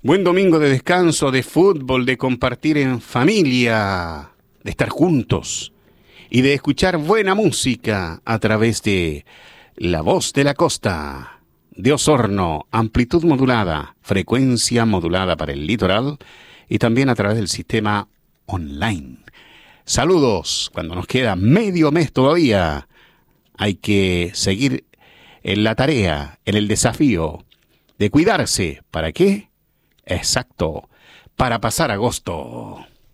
Buen domingo de descanso, de fútbol, de compartir en familia, de estar juntos y de escuchar buena música a través de La Voz de la Costa, de Osorno, amplitud modulada, frecuencia modulada para el litoral y también a través del sistema online. Saludos, cuando nos queda medio mes todavía, hay que seguir en la tarea, en el desafío de cuidarse. ¿Para qué? Exacto, para pasar agosto.